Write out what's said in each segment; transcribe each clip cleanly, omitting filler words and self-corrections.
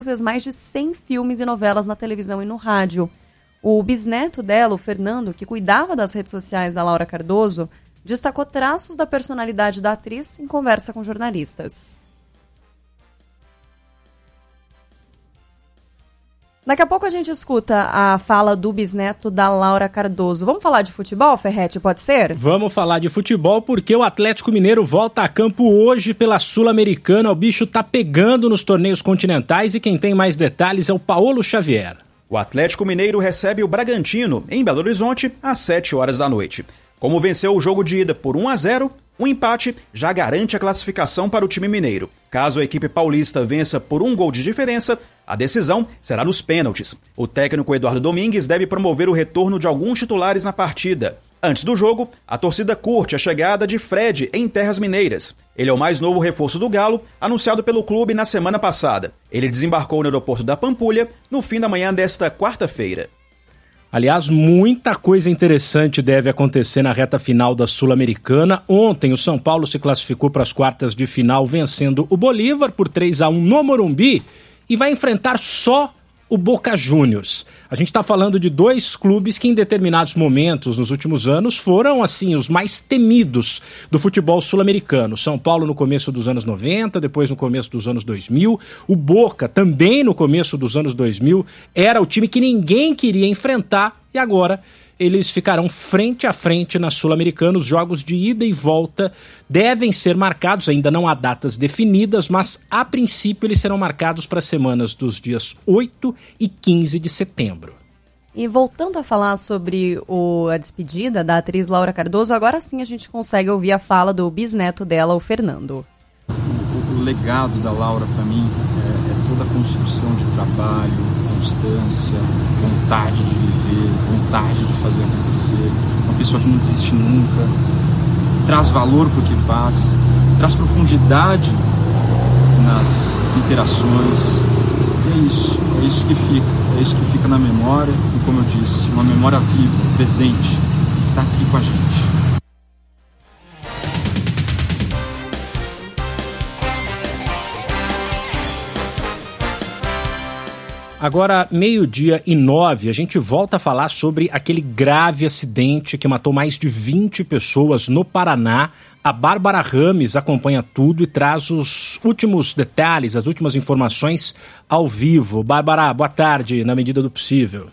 fez mais de 100 filmes e novelas na televisão e no rádio. O bisneto dela, o Fernando, que cuidava das redes sociais da Laura Cardoso, destacou traços da personalidade da atriz em conversa com jornalistas. Daqui a pouco a gente escuta a fala do bisneto da Laura Cardoso. Vamos falar de futebol, Ferretti, pode ser? Vamos falar de futebol porque o Atlético Mineiro volta a campo hoje pela Sul-Americana. O bicho tá pegando nos torneios continentais e quem tem mais detalhes é o Paulo Xavier. O Atlético Mineiro recebe o Bragantino, em Belo Horizonte, às 7 horas da noite. Como venceu o jogo de ida por 1-0, o empate já garante a classificação para o time mineiro. Caso a equipe paulista vença por 1 gol de diferença, a decisão será nos pênaltis. O técnico Eduardo Domingues deve promover o retorno de alguns titulares na partida. Antes do jogo, a torcida curte a chegada de Fred em Terras Mineiras. Ele é o mais novo reforço do Galo, anunciado pelo clube na semana passada. Ele desembarcou no aeroporto da Pampulha no fim da manhã desta quarta-feira. Aliás, muita coisa interessante deve acontecer na reta final da Sul-Americana. Ontem, o São Paulo se classificou para as quartas de final, vencendo o Bolívar por 3-1 no Morumbi e vai enfrentar só o Boca Juniors. A gente está falando de dois clubes que em determinados momentos nos últimos anos foram assim os mais temidos do futebol sul-americano. São Paulo no começo dos anos 90, depois no começo dos anos 2000. O Boca também no começo dos anos 2000 era o time que ninguém queria enfrentar e agora eles ficarão frente a frente na Sul-Americana. Os jogos de ida e volta devem ser marcados, ainda não há datas definidas, mas a princípio eles serão marcados para as semanas dos dias 8 e 15 de setembro. E voltando a falar sobre a despedida da atriz Laura Cardoso, agora sim a gente consegue ouvir a fala do bisneto dela, o Fernando. O legado da Laura para mim é toda a construção de trabalho, constância, vontade de viver, vontade de fazer acontecer. Uma pessoa que não desiste nunca, traz valor para o que faz, traz profundidade nas interações. E é isso que fica na memória e, como eu disse, uma memória viva, presente, que está aqui com a gente. Agora, 12:09, a gente volta a falar sobre aquele grave acidente que matou mais de 20 pessoas no Paraná. A Bárbara Rames acompanha tudo e traz os últimos detalhes, as últimas informações ao vivo. Bárbara, boa tarde, na medida do possível.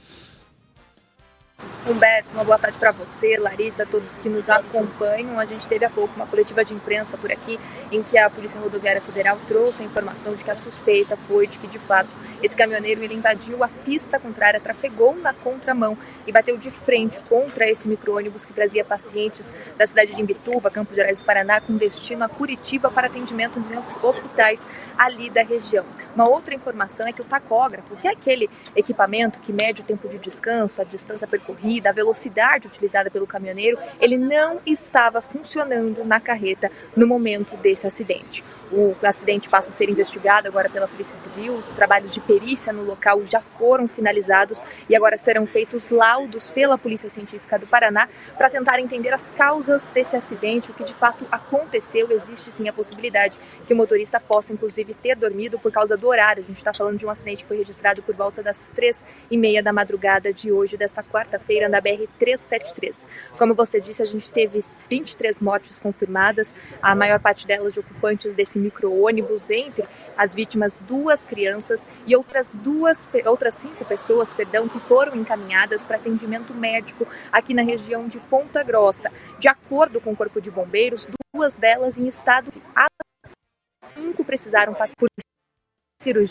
Humberto, uma boa tarde para você, Larissa, todos que nos acompanham. A gente teve há pouco uma coletiva de imprensa por aqui em que a Polícia Rodoviária Federal trouxe a informação de que a suspeita foi de que, de fato, esse caminhoneiro ele invadiu a pista contrária, trafegou na contramão e bateu de frente contra esse micro-ônibus que trazia pacientes da cidade de Imbituva, Campos Gerais do Paraná, com destino a Curitiba para atendimento em hospitais ali da região. Uma outra informação é que o tacógrafo, que é aquele equipamento que mede o tempo de descanso, a distância percorrida, a velocidade utilizada pelo caminhoneiro, ele não estava funcionando na carreta no momento desse acidente. O acidente passa a ser investigado agora pela Polícia Civil, os trabalhos de perícia no local já foram finalizados e agora serão feitos laudos pela Polícia Científica do Paraná para tentar entender as causas desse acidente, o que de fato aconteceu. Existe sim a possibilidade que o motorista possa inclusive ter dormido por causa do horário. A gente está falando de um acidente que foi registrado por volta das 3h30 da madrugada de hoje, desta quarta-feira, na BR-373. Como você disse, a gente teve 23 mortes confirmadas, a maior parte delas de ocupantes desse micro-ônibus, entre as vítimas 2 crianças e outras 5 pessoas, que foram encaminhadas para atendimento médico aqui na região de Ponta Grossa. De acordo com o Corpo de Bombeiros, 2 delas em estado de 5 precisaram passar por cirurgia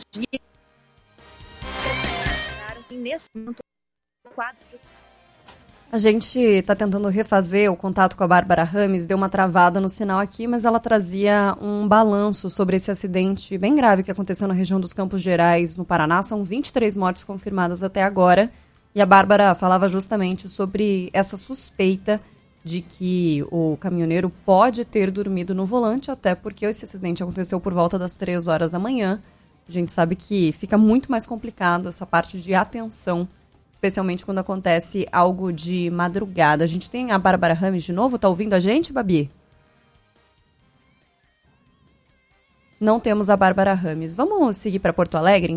e nesse momento o quadro de... A gente está tentando refazer o contato com a Bárbara Rames, deu uma travada no sinal aqui, mas ela trazia um balanço sobre esse acidente bem grave que aconteceu na região dos Campos Gerais, no Paraná. São 23 mortes confirmadas até agora, e a Bárbara falava justamente sobre essa suspeita de que o caminhoneiro pode ter dormido no volante, até porque esse acidente aconteceu por volta das 3 horas da manhã. A gente sabe que fica muito mais complicado essa parte de atenção, especialmente quando acontece algo de madrugada. A gente tem a Bárbara Rames de novo. Tá ouvindo a gente, Babi? Não temos a Bárbara Rames. Vamos seguir para Porto Alegre?